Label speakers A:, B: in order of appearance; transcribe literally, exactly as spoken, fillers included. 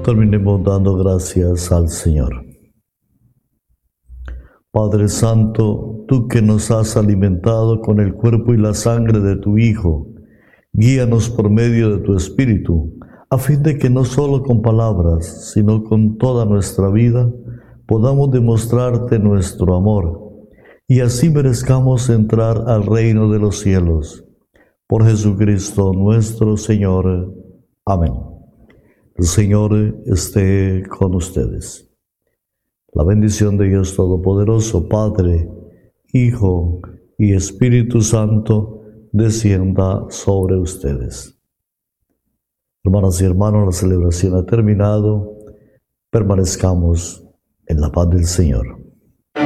A: terminemos dando gracias al Señor. Padre Santo, tú que nos has alimentado con el cuerpo y la sangre de tu Hijo, guíanos por medio de tu Espíritu, a fin de que no solo con palabras, sino con toda nuestra vida, podamos demostrarte nuestro amor, y así merezcamos entrar al reino de los cielos. Por Jesucristo nuestro Señor. Amén. El Señor esté con ustedes. La bendición de Dios Todopoderoso, Padre, Hijo y Espíritu Santo, descienda sobre ustedes. Hermanas y hermanos, la celebración ha terminado. Permanezcamos en la paz del Señor.